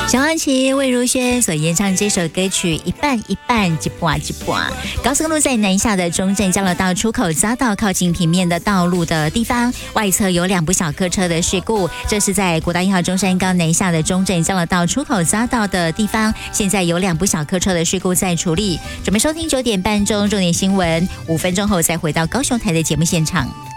萧煌奇、魏如萱所演唱这首歌曲一半一半，一半一半。高速公路在南下的中正交流道出口匝道靠近平面的道路的地方，外侧有2部小客车的事故。这是在国道1号中山高南下的中正交流道出口匝道的地方，现在有2部小客车的事故在处理。准备收听9点半钟重点新闻，5分钟后再回到高雄台的节目现场。